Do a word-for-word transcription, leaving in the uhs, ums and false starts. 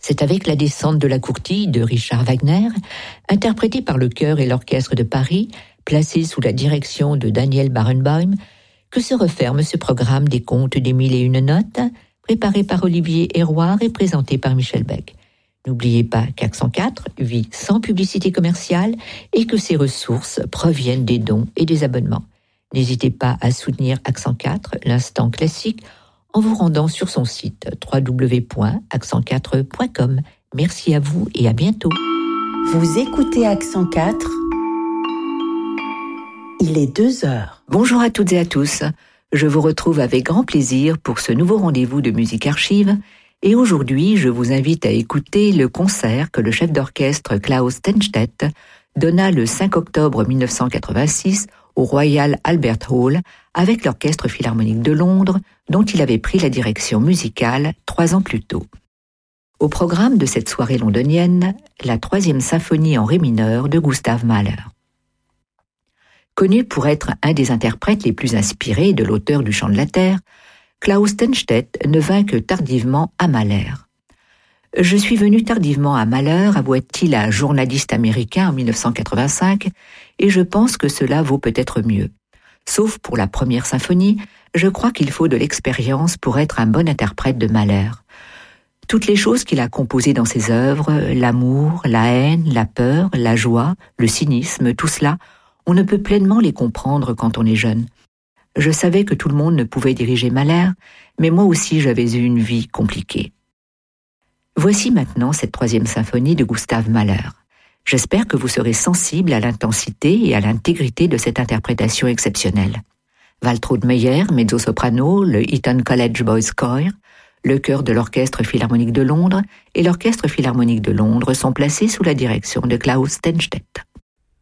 C'est avec la descente de la courtille de Richard Wagner, interprétée par le chœur et l'orchestre de Paris, placé sous la direction de Daniel Barenboim, que se referme ce programme des contes des mille et une notes, préparé par Olivier Héroard et présenté par Michel Beck. N'oubliez pas qu'Accent quatre vit sans publicité commerciale et que ses ressources proviennent des dons et des abonnements. N'hésitez pas à soutenir Accent quatre, l'instant classique, en vous rendant sur son site w w w point accent quatre point com. Merci à vous et à bientôt. Vous écoutez Accent quatre. Il est deux heures. Bonjour à toutes et à tous. Je vous retrouve avec grand plaisir pour ce nouveau rendez-vous de Musique Archive. Et aujourd'hui, je vous invite à écouter le concert que le chef d'orchestre Klaus Tennstedt donna le cinq octobre mille neuf cent quatre-vingt-six au Royal Albert Hall avec l'Orchestre Philharmonique de Londres, dont il avait pris la direction musicale trois ans plus tôt. Au programme de cette soirée londonienne, la troisième symphonie en ré mineur de Gustav Mahler. Connu pour être un des interprètes les plus inspirés de l'auteur du Chant de la Terre, Klaus Tennstedt ne vint que tardivement à Mahler. « Je suis venu tardivement à Mahler », avoua-t-il à un journaliste américain en mille neuf cent quatre-vingt-cinq, et je pense que cela vaut peut-être mieux. Sauf pour la première symphonie, je crois qu'il faut de l'expérience pour être un bon interprète de Mahler. Toutes les choses qu'il a composées dans ses œuvres, l'amour, la haine, la peur, la joie, le cynisme, tout cela, on ne peut pleinement les comprendre quand on est jeune. Je savais que tout le monde ne pouvait diriger Mahler, mais moi aussi j'avais eu une vie compliquée. Voici maintenant cette troisième symphonie de Gustav Mahler. J'espère que vous serez sensible à l'intensité et à l'intégrité de cette interprétation exceptionnelle. Waltraud Meyer, mezzo-soprano, le Eton College Boys Choir, le chœur de l'Orchestre Philharmonique de Londres et l'Orchestre Philharmonique de Londres sont placés sous la direction de Klaus Tennstedt.